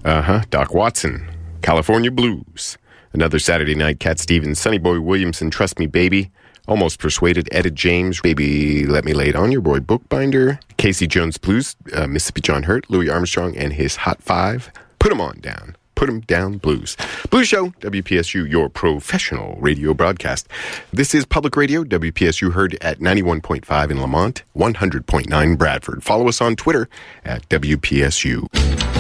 Doc Watson, California Blues. Another Saturday Night, Cat Stevens, Sonny Boy Williamson, Trust Me Baby. Almost Persuaded, Etta James, Baby Let Me Lay It On, Your Boy Bookbinder. Casey Jones Blues, Mississippi John Hurt, Louis Armstrong and his Hot Five. Put 'em on down. Put 'em down blues. Blues Show, WPSU, your professional radio broadcast. This is public radio, WPSU, heard at 91.5 in Lamont, 100.9 Bradford. Follow us on Twitter at WPSU.